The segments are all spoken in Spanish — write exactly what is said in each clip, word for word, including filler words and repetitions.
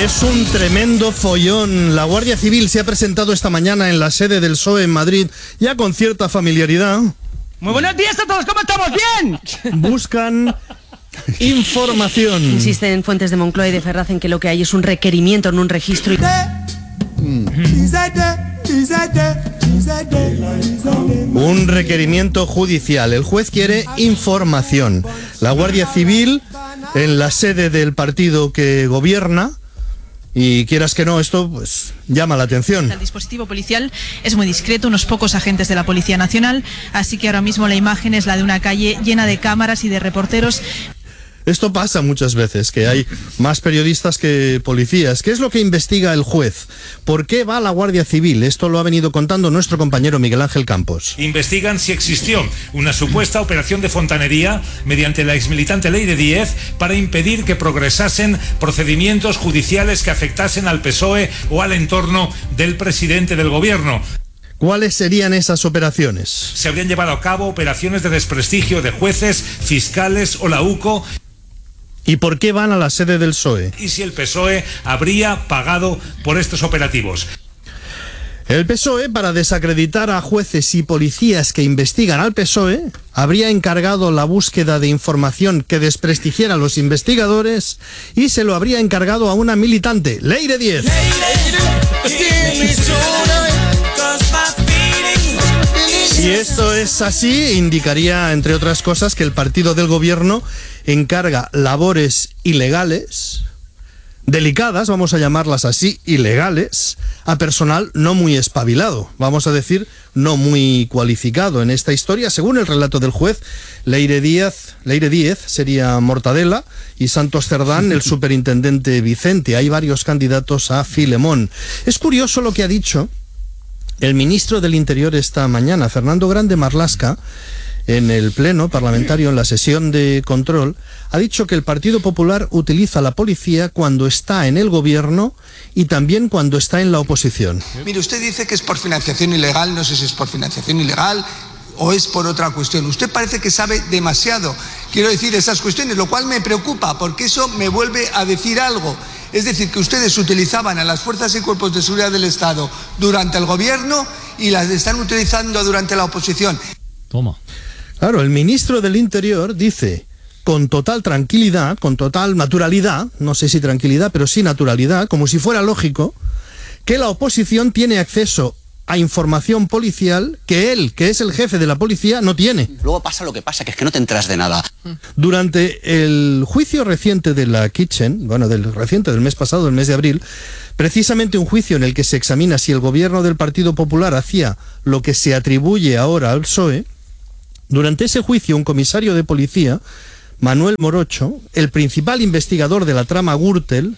Es un tremendo follón. La Guardia Civil se ha presentado esta mañana en la sede del P S O E en Madrid, ya con cierta familiaridad. Muy buenos días a todos, ¿cómo estamos? ¡Bien! Buscan información. Insisten fuentes de Moncloa y de Ferraz en que lo que hay es un requerimiento en un registro. Mm. Un requerimiento judicial. El juez quiere información. La Guardia Civil en la sede del partido que gobierna. Y quieras que no, esto pues llama la atención. El dispositivo policial es muy discreto, unos pocos agentes de la Policía Nacional, así que ahora mismo la imagen es la de una calle llena de cámaras y de reporteros. Esto pasa muchas veces, que hay más periodistas que policías. ¿Qué es lo que investiga el juez? ¿Por qué va la Guardia Civil? Esto lo ha venido contando nuestro compañero Miguel Ángel Campos. Investigan si existió una supuesta operación de fontanería mediante la exmilitante Ley de Díez para impedir que progresasen procedimientos judiciales que afectasen al P S O E o al entorno del presidente del gobierno. ¿Cuáles serían esas operaciones? Se habrían llevado a cabo operaciones de desprestigio de jueces, fiscales o la U C O. ¿Y por qué van a la sede del P S O E? Y si el P S O E habría pagado por estos operativos. El P S O E, para desacreditar a jueces y policías que investigan al P S O E, habría encargado la búsqueda de información que desprestigiara a los investigadores y se lo habría encargado a una militante, Leire Díez. Si esto es así, indicaría, entre otras cosas, que el partido del gobierno encarga labores ilegales, delicadas, vamos a llamarlas así, ilegales, a personal no muy espabilado, vamos a decir, no muy cualificado en esta historia. Según el relato del juez, Leire Díez, Leire Díez sería Mortadela y Santos Cerdán el superintendente Vicente. Hay varios candidatos a Filemón. Es curioso lo que ha dicho el ministro del Interior esta mañana, Fernando Grande Marlaska, en el pleno parlamentario, en la sesión de control, ha dicho que el Partido Popular utiliza a la policía cuando está en el gobierno y también cuando está en la oposición. Mire, usted dice que es por financiación ilegal, no sé si es por financiación ilegal o es por otra cuestión. Usted parece que sabe demasiado, quiero decir, esas cuestiones, lo cual me preocupa, porque eso me vuelve a decir algo. Es decir, que ustedes utilizaban a las fuerzas y cuerpos de seguridad del Estado durante el gobierno y las están utilizando durante la oposición. Toma. Claro, el ministro del Interior dice con total tranquilidad, con total naturalidad, no sé si tranquilidad, pero sí naturalidad, como si fuera lógico, que la oposición tiene acceso a información policial que él, que es el jefe de la policía, no tiene. Luego pasa lo que pasa, que es que no te enteras de nada. Durante el juicio reciente de la Kitchen, bueno, del reciente del mes pasado, del mes de abril, precisamente un juicio en el que se examina si el gobierno del Partido Popular hacía lo que se atribuye ahora al P S O E, durante ese juicio un comisario de policía, Manuel Morocho, el principal investigador de la trama Gürtel,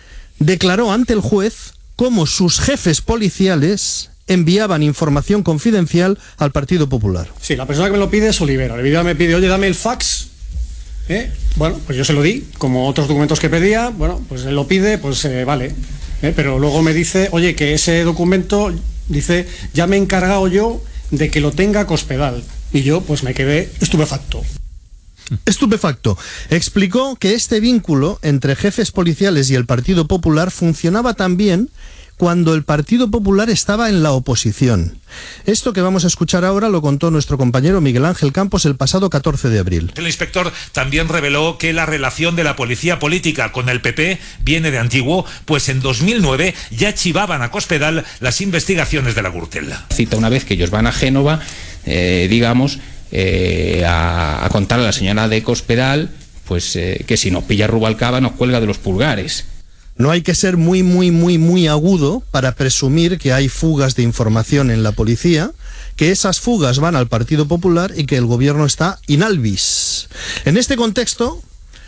declaró ante el juez cómo sus jefes policiales enviaban información confidencial al Partido Popular. Sí, la persona que me lo pide es Olivera. Olivera me pide, oye, dame el fax. ¿Eh? Bueno, pues yo se lo di, como otros documentos que pedía. Bueno, pues él lo pide, pues eh, vale. ¿Eh? Pero luego me dice, oye, que ese documento, dice, ya me he encargado yo de que lo tenga Cospedal. Y yo, pues me quedé estupefacto. Estupefacto. Explicó que este vínculo entre jefes policiales y el Partido Popular funcionaba también cuando el Partido Popular estaba en la oposición. Esto que vamos a escuchar ahora lo contó nuestro compañero Miguel Ángel Campos el pasado catorce de abril. El inspector también reveló que la relación de la policía política con el P P viene de antiguo, pues en dos mil nueve ya chivaban a Cospedal las investigaciones de la Gürtel. Cita una vez que ellos van a Génova, eh, digamos, eh, a, a contar a la señora de Cospedal, pues eh, que si nos pilla Rubalcaba nos cuelga de los pulgares. No hay que ser muy, muy, muy, muy agudo para presumir que hay fugas de información en la policía, que esas fugas van al Partido Popular y que el gobierno está in albis. En este contexto,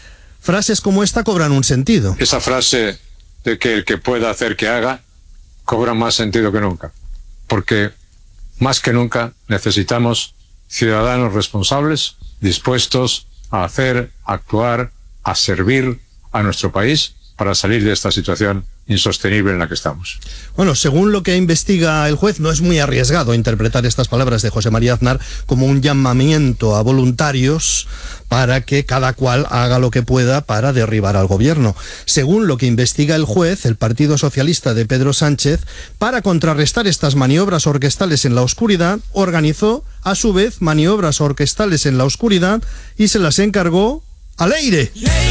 frases como esta cobran un sentido. Esa frase de que el que pueda hacer que haga cobra más sentido que nunca, porque más que nunca necesitamos ciudadanos responsables, dispuestos a hacer, a actuar, a servir a nuestro país, para salir de esta situación insostenible en la que estamos. Bueno, según lo que investiga el juez, no es muy arriesgado interpretar estas palabras de José María Aznar como un llamamiento a voluntarios para que cada cual haga lo que pueda para derribar al gobierno. Según lo que investiga el juez, el Partido Socialista de Pedro Sánchez, para contrarrestar estas maniobras orquestales en la oscuridad, organizó a su vez maniobras orquestales en la oscuridad y se las encargó a Leire.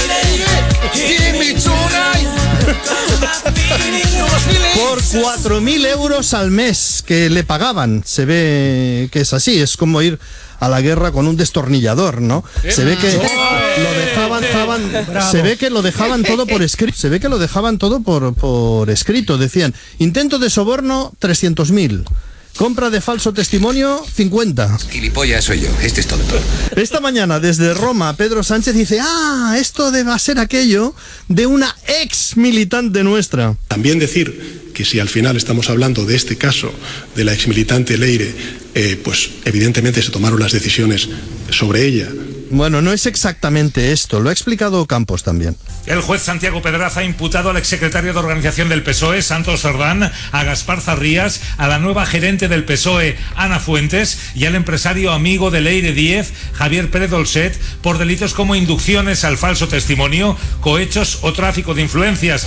Por cuatro mil euros al mes que le pagaban. Se ve que es así, es como ir a la guerra con un destornillador, ¿no? Se ve que lo dejaban, dejaban, se ve que lo dejaban todo por escrito, se ve que lo dejaban todo por, por escrito. Decían, intento de soborno trescientos mil. Compra de falso testimonio, cincuenta. Gilipollas soy yo, este es tonto. Esta mañana, desde Roma, Pedro Sánchez dice, ah, esto debe ser aquello de una ex militante nuestra. También decir que si al final estamos hablando de este caso de la ex militante Leire, eh, pues evidentemente se tomaron las decisiones sobre ella. Bueno, no es exactamente esto, lo ha explicado Campos también. El juez Santiago Pedraza ha imputado al exsecretario de organización del P S O E, Santos Cerdán, a Gaspar Zarrías, a la nueva gerente del P S O E, Ana Fuentes, y al empresario amigo de Leire Díez, Javier Pérez Dolcet, por delitos como inducciones al falso testimonio, cohechos o tráfico de influencias.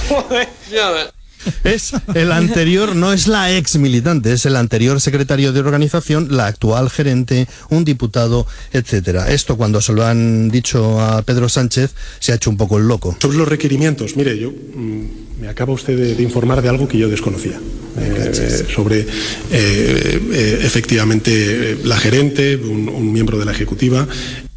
Es el anterior, no es la ex militante, es el anterior secretario de organización, la actual gerente, un diputado, etcétera. Esto, cuando se lo han dicho a Pedro Sánchez, se ha hecho un poco el loco. Sobre los requerimientos, mire, yo mmm, me acaba usted de, de informar de algo que yo desconocía. Eh, sobre eh, eh, efectivamente la gerente, un, un miembro de la ejecutiva.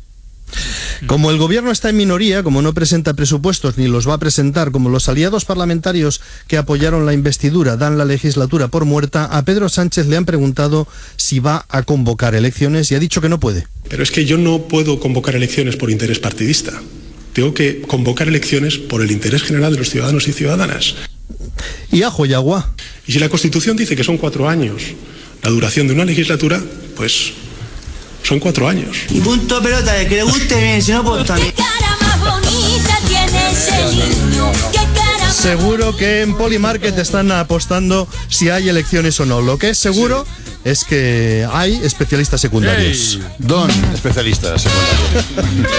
Como el gobierno está en minoría, como no presenta presupuestos ni los va a presentar, como los aliados parlamentarios que apoyaron la investidura dan la legislatura por muerta, a Pedro Sánchez le han preguntado si va a convocar elecciones y ha dicho que no puede. Pero es que yo no puedo convocar elecciones por interés partidista. Tengo que convocar elecciones por el interés general de los ciudadanos y ciudadanas. Y ajo y agua. Y si la Constitución dice que son cuatro años la duración de una legislatura, pues son cuatro años. Y punto pelota, de que le guste bien, si no, pues también. ¿Qué cara más bonita tiene ese niño? ¿Qué cara más Seguro que en Polymarket están apostando si hay elecciones o no. Lo que es seguro sí. es que hay especialistas secundarios. Hey, don especialistas secundarios.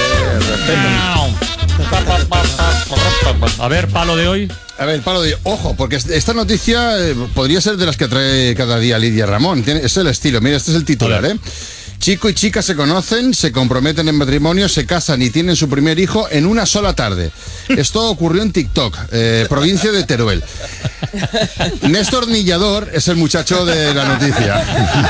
A ver, palo de hoy. A ver, palo de hoy. Ojo, porque esta noticia eh, podría ser de las que trae cada día Lidia Ramón. Tiene, es el estilo. Mira, este es el titular, ¿eh? Chico y chica se conocen, se comprometen en matrimonio, se casan y tienen su primer hijo en una sola tarde. Esto ocurrió en TikTok, eh, provincia de Teruel. Néstor Nillador es el muchacho de la noticia.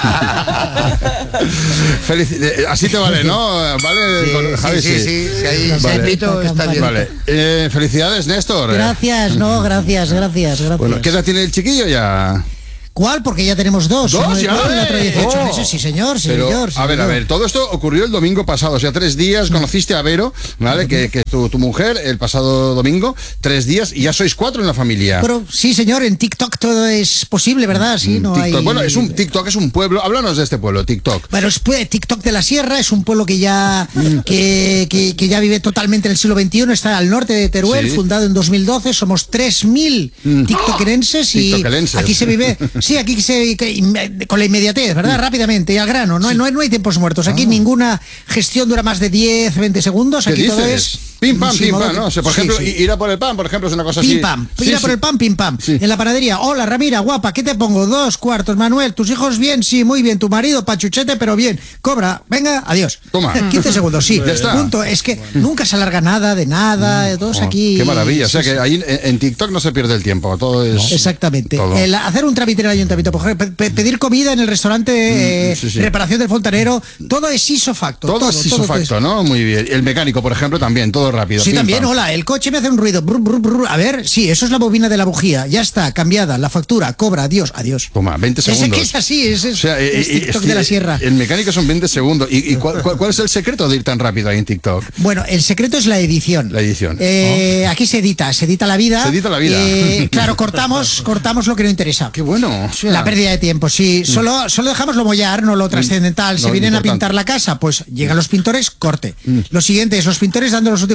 Felici- así te vale, ¿no? ¿Vale? Sí, Con, Javi, sí, sí, sí, sí, ahí vale. se pito, está bien. Vale. Eh, felicidades, Néstor. Gracias, no, gracias, gracias, gracias. Bueno, ¿qué edad tiene el chiquillo ya? ¿Cuál? Porque ya tenemos dos. ¿Dos Uno ya? y otro dieciocho Oh. meses, sí señor, sí Pero, señor. Sí, a ver, señor. a ver, todo esto ocurrió el domingo pasado, o sea, tres días, conociste a Vero, ¿vale? Que, que tu, tu mujer, el pasado domingo, tres días, y ya sois cuatro en la familia. Pero sí señor, en TikTok todo es posible, ¿verdad? Sí, no TikTok. hay... Bueno, es un TikTok, es un pueblo, háblanos de este pueblo, TikTok. Bueno, es pues, TikTok de la Sierra, es un pueblo que ya que, que, que ya vive totalmente en el siglo veintiuno, está al norte de Teruel, Sí. fundado en dos mil doce, somos tres mil Mm. tiktokerenses y Tiktokerenses. aquí se vive, sí, aquí se que, con la inmediatez, ¿verdad? Rápidamente y al grano, no, hay- no, hay, no hay tiempos muertos, aquí ninguna gestión dura más de diez, veinte segundos, ¿Qué aquí todo dices? es... Pim pam, sí, pim modo pam, que- ¿no? O sea, por sí, ejemplo, sí. ir a por el pan, por ejemplo, es una cosa así. Pim pam, Sí, ir a sí. por el pan, pim pam. En la panadería, hola Ramira, guapa, ¿qué te pongo? Dos cuartos, Manuel, ¿tus hijos bien? Sí, muy bien, tu marido, pachuchete, pero bien. Cobra, venga, adiós. Toma. quince segundos, sí. Ya está. Punto. Es que nunca se alarga nada de nada, todos Oh, aquí. Qué maravilla, o sea Sí, que sí. ahí en, en TikTok no se pierde el tiempo, todo es... Exactamente. todo. El hacer un trámite en el ayuntamiento, por ejemplo, pe- pe- pedir comida en el restaurante, eh, sí, sí. reparación del fontanero, todo es isofacto. Todo, es isofacto, ¿no? Muy bien. El mecánico, por ejemplo, también, todo rápido. Sí, pim, también, pam. hola, el coche me hace un ruido. brr, brr, brr. A ver, sí, eso es la bobina de la bujía. Ya está, cambiada, la factura, cobra, adiós, adiós. Toma, veinte Es segundos. que es así, es, es, O sea, eh, es eh, TikTok eh, de la sierra. El mecánico son veinte segundos. ¿Y, y cuál, cuál- cuál es el secreto de ir tan rápido ahí en TikTok? Bueno, el secreto es la edición. La edición. Eh, Aquí se edita, se edita la vida. Se edita la vida. Eh, claro, cortamos, cortamos lo que no interesa. Qué bueno. O sea, La pérdida de tiempo, sí. Solo, solo dejamos lo mollar, no lo trascendental. Lo Se vienen a importante. pintar la casa, pues llegan los pintores, corte. Lo siguiente es los pintores dando los últimos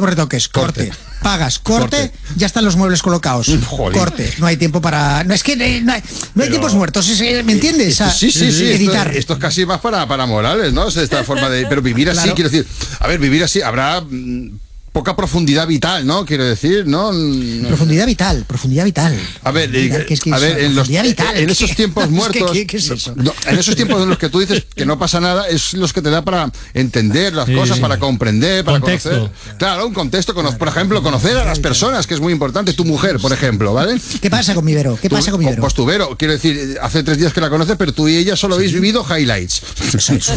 últimos retoques, corte. corte. Pagas, corte, corte, ya están los muebles colocados. Joder. Corte, no hay tiempo para... No, es que no hay, no hay Pero, tiempos muertos, ¿me entiendes? Esto, sí, sí, sí. Editar. Esto, esto es casi más para, para Morales, ¿no? Esta forma de... Pero vivir así, claro. quiero decir... A ver, vivir así, habrá... Mmm, poca profundidad vital, ¿no? Quiero decir, ¿no? Profundidad vital, profundidad vital. A ver, eh, es que a ver, en, los, vital, en esos tiempos muertos, ¿qué, qué es eso? No, en esos tiempos en los que tú dices que no pasa nada, es los que te da para entender las sí, cosas, sí. para comprender, para contexto. conocer. Claro, un contexto, cono, por ejemplo, conocer a las personas, que es muy importante, tu mujer, por ejemplo, ¿vale? ¿Qué pasa con mi Vero? ¿Qué tú, pasa con mi Vero? Pues tu Vero, quiero decir, hace tres días que la conoces, pero tú y ella solo habéis sí. vivido highlights. Eso, eso.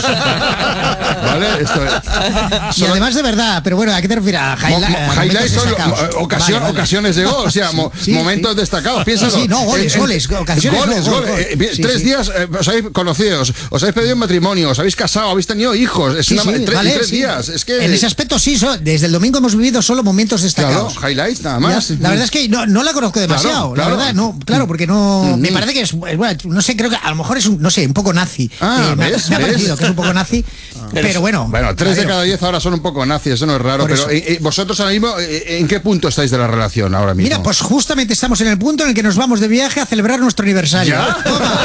¿Vale? Esto es. Y además de verdad, pero bueno, ¿a qué te refieres? A highlights. Highlights son ocasión, vale, vale. ocasiones de gol, o sea, mo, sí, momentos sí. destacados. Piénsalo. Sí, no, goles, eh, goles, ocasiones. Goles, no, goles. gol, eh, gol. Tres sí, días eh, os habéis conocido, os, os habéis pedido en matrimonio, os habéis casado, habéis tenido hijos. Es sí, una, sí, en, tre, vale, en tres sí. días. Es que, en ese aspecto sí, so, desde el domingo hemos vivido solo momentos destacados. Claro, highlights nada más. Ya, la verdad es que no, no la conozco demasiado, claro, claro. la verdad, no, claro, porque no. Mm-hmm. Me parece que es, bueno, no sé, creo que a lo mejor es un, no sé, un poco nazi. Ah, eh, ¿ves? Me ha, me ha ¿ves? parecido que es un poco nazi, ah. pero bueno. Bueno, tres de cada diez ahora son un poco nazis, eso no es raro, pero eh, vosotros ahora mismo, eh, ¿en qué punto estáis de la relación ahora mismo? Mira, pues justamente estamos en el punto en el que nos vamos de viaje a celebrar nuestro aniversario. ¿Ya?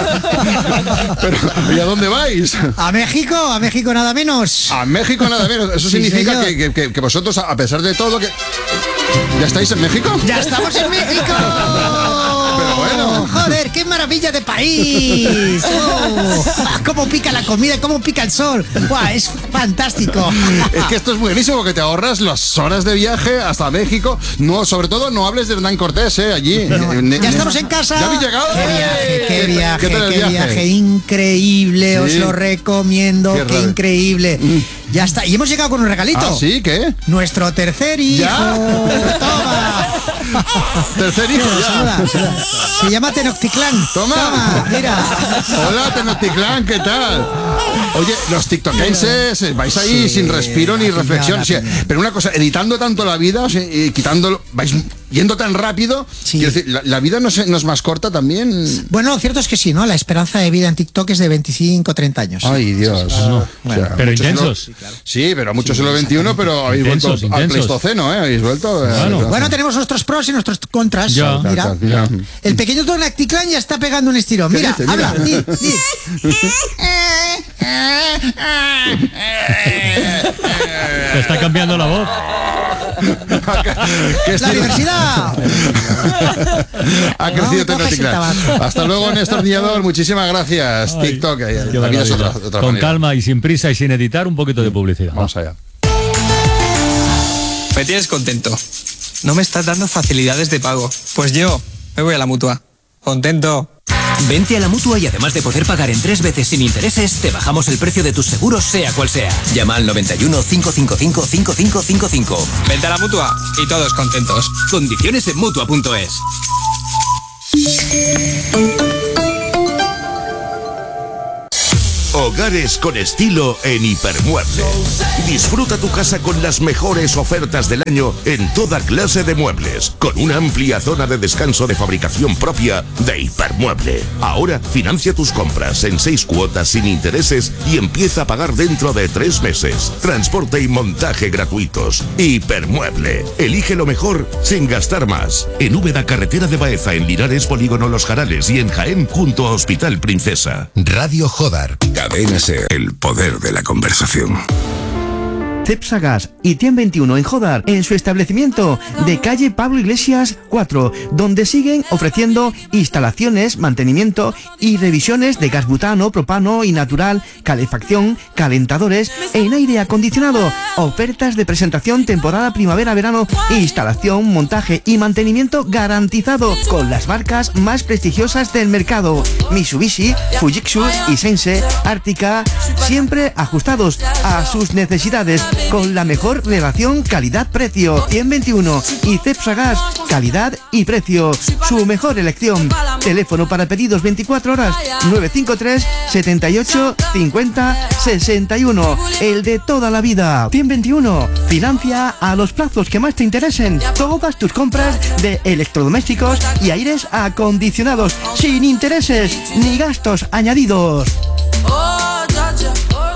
Pero, ¿y a dónde vais? A México, a México nada menos. A México nada menos. Eso sí, significa que, que, que vosotros, a pesar de todo, que ¿ya estáis en México? ¡Ya estamos en México! Pero bueno. Joder, qué maravilla de país. Oh, cómo pica la comida, cómo pica el sol. Buah, es fantástico. Es que esto es buenísimo, que te ahorras las horas de viaje hasta México. No, sobre todo no hables de Hernán Cortés, eh, allí. No, ya estamos en casa. ¿Ya habéis llegado? Qué viaje, qué viaje, ¿Qué, qué, qué viaje? viaje increíble. Sí. Os lo recomiendo, qué, qué increíble. Mm. Ya está, y hemos llegado con un regalito. ¿Ah, sí? ¿Qué? Nuestro tercer hijo. ¿Ya? Toma. Tercer hijo, ya. Se llama Tenochtitlán. Toma. Toma, mira. Hola, Tenochtitlán, ¿qué tal? Oye, los tiktokenses vais ahí sí, sin respiro ni reflexión. Sí, pero una cosa, editando tanto la vida, o sea, y quitándolo, vais yendo tan rápido. Sí. Quiero decir, la, la vida no, se, no es más corta también. Bueno, lo cierto es que sí, ¿no? La esperanza de vida en TikTok es de veinticinco, treinta años. Ay, Dios. Ah, no. Bueno, o sea, pero intensos. Siglo, sí, claro. Sí, pero muchos siglo veintiuno, pero habéis intensos, vuelto intensos. al Pleistoceno, ¿eh? Habéis vuelto. Bueno, eh, bueno, tenemos nuestros pros y nuestros contras. Ya. Mira, mira. El pequeño Tenochtitlán ya está pegando un estirón. Mira, dice? habla, di, di. Te está cambiando la voz. ¡La diversidad! Ha crecido Tenochtitlán. Hasta luego, Néstor Niador. Muchísimas gracias. Ay, TikTok. La vida es otra, otra Con manera. calma y sin prisa y sin editar, un poquito de publicidad. Vamos allá. Me tienes contento. No me estás dando facilidades de pago. Pues yo me voy a la Mutua. Contento. Vente a la Mutua y además de poder pagar en tres veces sin intereses, te bajamos el precio de tus seguros sea cual sea. Llama al noventa y uno, cinco cinco cinco, cinco cinco cinco cinco. Vente a la Mutua y todos contentos. Condiciones en Mutua punto es. Hogares con estilo en Hipermueble. Disfruta tu casa con las mejores ofertas del año en toda clase de muebles, con una amplia zona de descanso de fabricación propia de Hipermueble. Ahora financia tus compras en seis cuotas sin intereses y empieza a pagar dentro de tres meses. Transporte y montaje gratuitos. Hipermueble. Elige lo mejor sin gastar más. En Úbeda, carretera de Baeza, en Linares, Polígono Los Jarales y en Jaén, junto a Hospital Princesa. Radio Jodar. Cadena Ser, el poder de la conversación. Cepsa Gas y Tien veintiuno en Jodar, en su establecimiento de calle Pablo Iglesias cuatro, donde siguen ofreciendo instalaciones, mantenimiento y revisiones de gas butano, propano y natural, calefacción, calentadores en aire acondicionado, ofertas de presentación temporada primavera-verano, instalación, montaje y mantenimiento garantizado con las marcas más prestigiosas del mercado: Mitsubishi, Fujitsu y Sensei, Ártica, siempre ajustados a sus necesidades, con la mejor relación calidad-precio. Tien veintiuno y Cepsa Gas, calidad y precio, su mejor elección. Teléfono para pedidos veinticuatro horas, nueve cinco tres, setenta y ocho, cincuenta, sesenta y uno, el de toda la vida. Tien veintiuno, financia a los plazos que más te interesen todas tus compras de electrodomésticos y aires acondicionados, sin intereses ni gastos añadidos.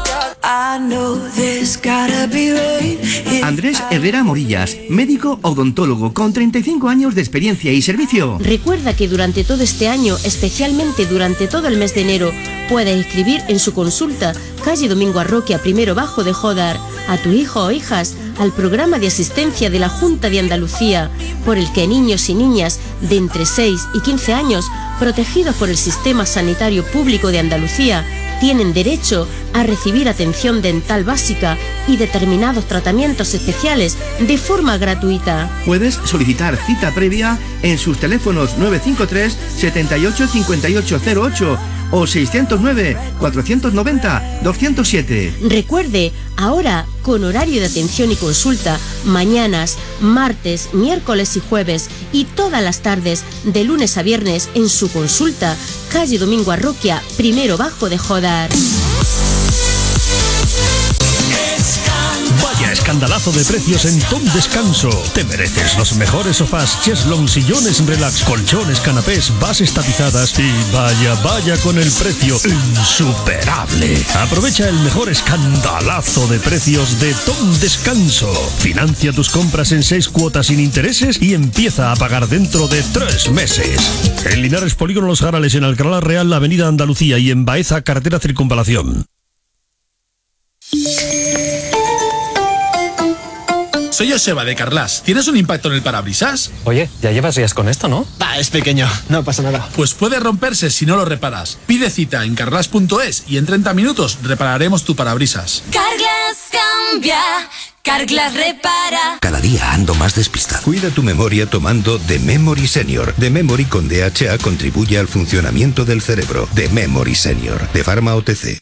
Andrés Herrera Morillas, médico odontólogo con treinta y cinco años de experiencia y servicio. Recuerda que durante todo este año, especialmente durante todo el mes de enero, puedes escribir en su consulta, calle Domingo Arroquia, primero bajo de Jodar, a tu hijo o hijas al programa de asistencia de la Junta de Andalucía, por el que niños y niñas de entre seis y quince años, protegidos por el Sistema Sanitario Público de Andalucía, tienen derecho a recibir atención dental básica y determinados tratamientos especiales de forma gratuita. Puedes solicitar cita previa en sus teléfonos nueve cinco tres, setenta y ocho, cincuenta y ocho cero ocho o seiscientos nueve, cuatrocientos noventa, doscientos siete. Recuerde, ahora con horario de atención y consulta, mañanas, martes, miércoles y jueves y todas las tardes, de lunes a viernes en su consulta, calle Domingo Arroquia, primero bajo de Jodar. Vaya escandalazo de precios en Tom Descanso. Te mereces los mejores sofás, cheslong, sillones relax, colchones, canapés, bases tapizadas y vaya, vaya con el precio insuperable. Aprovecha el mejor escandalazo de precios de Tom Descanso. Financia tus compras en seis cuotas sin intereses y empieza a pagar dentro de tres meses. En Linares, Polígono Los Jarales, en Alcalá Real, Avenida Andalucía, y en Baeza, carretera Circunvalación. Soy Joseba de Carglass. ¿Tienes un impacto en el parabrisas? Oye, ya llevas días con esto, ¿no? Ah, es pequeño, no pasa nada. Pues puede romperse si no lo reparas. Pide cita en carglass punto es y en treinta minutos repararemos tu parabrisas. Carglass cambia, Carglass repara. Cada día ando más despistado. Cuida tu memoria tomando The Memory Senior. The Memory con D H A contribuye al funcionamiento del cerebro. The Memory Senior, de Pharma O T C.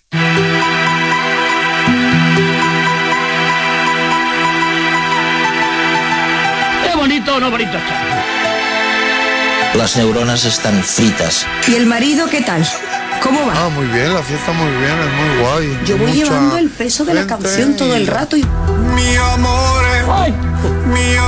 Bonito o no bonito está. Las neuronas están fritas. ¿Y el marido qué tal? ¿Cómo va? Ah, muy bien, la fiesta muy bien, es muy guay. Yo voy Mucha llevando el peso de la gente canción todo el rato y... Mi amor, ¡ay! mi